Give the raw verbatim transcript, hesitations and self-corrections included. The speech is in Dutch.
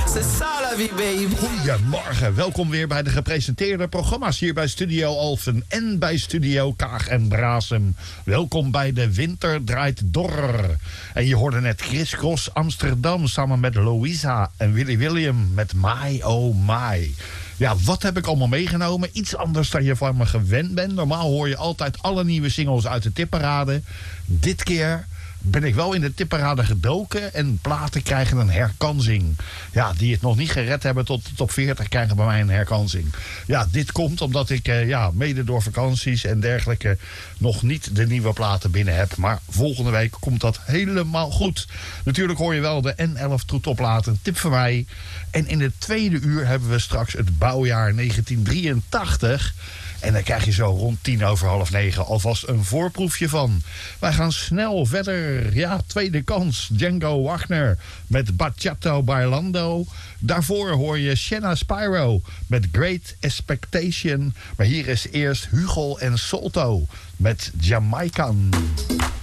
C'est ça la vie, baby. Goedemorgen, welkom weer bij de gepresenteerde programma's hier bij Studio Alphen en bij Studio Kaag en Brasem. Welkom bij De Winter Draait Door. En je hoorde net Chris Cross Amsterdam samen met Louisa en Willy William met My Oh My. Ja, wat heb ik allemaal meegenomen? Iets anders dan je van me gewend bent. Normaal hoor je altijd alle nieuwe singles uit de tipparade. Dit keer ben ik wel in de tipparade gedoken en platen krijgen een herkansing. Ja, die het nog niet gered hebben tot de top veertig krijgen bij mij een herkansing. Ja, dit komt omdat ik eh, ja, mede door vakanties en dergelijke nog niet de nieuwe platen binnen heb. Maar volgende week komt dat helemaal goed. Natuurlijk hoor je wel de N elf toetopplaten, tip van mij. En in het tweede uur hebben we straks het bouwjaar negentien drieëntachtig. En dan krijg je zo rond tien over half negen alvast een voorproefje van. Wij gaan snel verder. Ja, tweede kans. Django Wagner met Bachata Bailando. Daarvoor hoor je Shanna Spyro met Great Expectation. Maar hier is eerst Hugo en Solto met Jamaican.